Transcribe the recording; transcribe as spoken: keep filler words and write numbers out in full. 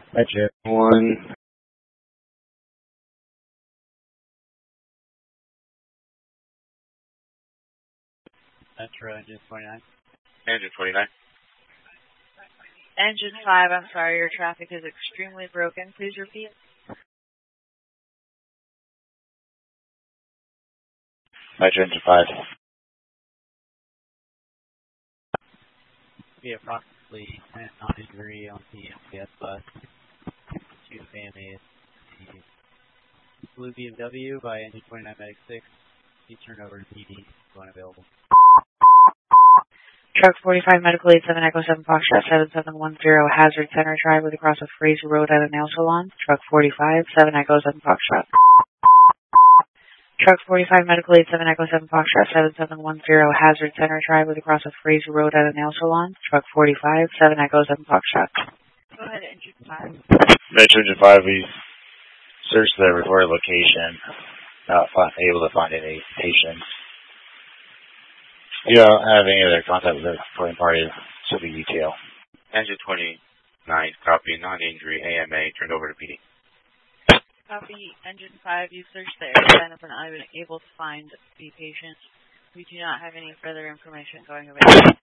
Gotcha. One. Metro engine twenty-nine. Engine twenty-nine. Engine five, I'm sorry, your traffic is extremely broken. Please repeat. Metro engine five. Be approximately ten knot degree on the M C S bus. Two families. The Blue B M W by engine twenty-nine Medic six. You turn over to P D when available. Truck forty-five, Medical eight seven, Echo seven, Foxtrot seven seven one zero, Hazard Center Drive with across a Fraser Road at a nail salon. Truck forty-five, seven Echo seven, Foxtrot. Truck forty-five, Medical eight seven, Echo seven, Foxtrot seven seven one zero, Hazard Center Drive with across a Fraser Road at a nail salon. Truck forty-five, seven Echo seven, Foxtrot. Go ahead, engine five. Metro engine five, we searched the recorded location, not find, able to find any patients. You don't have any other contact with the reporting party, so be detail. Engine twenty-nine, copy, non-injury, A M A, turned over to P D. Copy, engine five, you searched the airline but not even able to find the patient. We do not have any further information going available.